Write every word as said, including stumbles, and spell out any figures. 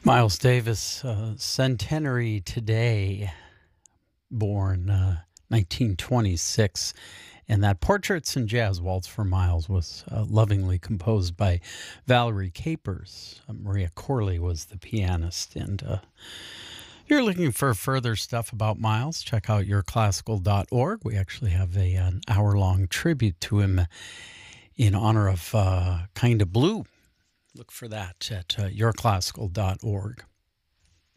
Miles Davis, uh, centenary today, born uh, nineteen twenty-six. And that Portraits and Jazz Waltz for Miles was uh, lovingly composed by Valerie Capers. Uh, Maria Corley was the pianist. And uh, if you're looking for further stuff about Miles, check out your classical dot org. We actually have a, an hour-long tribute to him in honor of uh, Kinda Blue. Look for that at uh, your classical dot org.